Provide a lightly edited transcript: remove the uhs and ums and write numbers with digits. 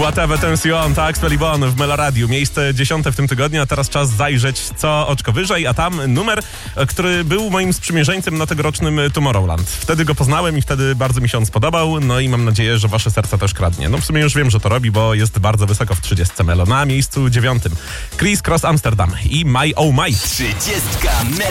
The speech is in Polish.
Whatever Turns You On, tak, Spellibon w Meloradiu. Miejsce 10 w tym tygodniu, a teraz czas zajrzeć co oczko wyżej, a tam numer, który był moim sprzymierzeńcem na tegorocznym Tomorrowland. Wtedy go poznałem i wtedy bardzo mi się on spodobał, no i mam nadzieję, że wasze serca też kradnie. No w sumie już wiem, że to robi, bo jest bardzo wysoko w 30 Melo. Na miejscu 9 Criss Cross Amsterdam i My Oh My. 30